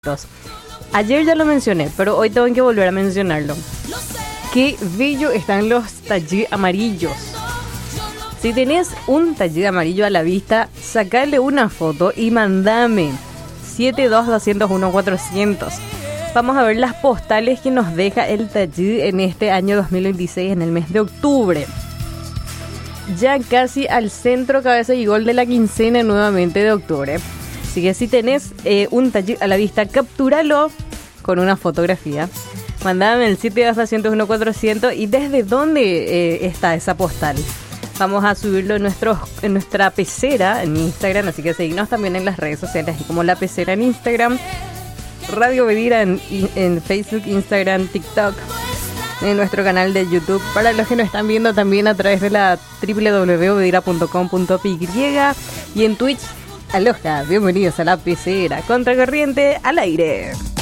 Ayer ya lo mencioné, pero hoy tengo que volver a mencionarlo. Qué bello están los tallí amarillos. Si tenés un tallí amarillo a la vista, sacale una foto y mandame 72-201-400. Vamos a ver las postales que nos deja el tallí en este año 2026, en el mes de octubre. Ya casi al centro, cabeza y gol de la quincena nuevamente de octubre. Así que si tenés un tallí a la vista, captúralo con una fotografía. Mandame el 72-201-400 y desde dónde está esa postal. Vamos a subirlo en nuestra pecera en Instagram, así que seguinos también en las redes sociales, así como La Pecera en Instagram, Radio Bedira en Facebook, Instagram, TikTok, en nuestro canal de YouTube, para los que nos están viendo también a través de la www.bedira.com.py y en Twitch. Aloha, bienvenidos a La Pecera, Contracorriente al aire.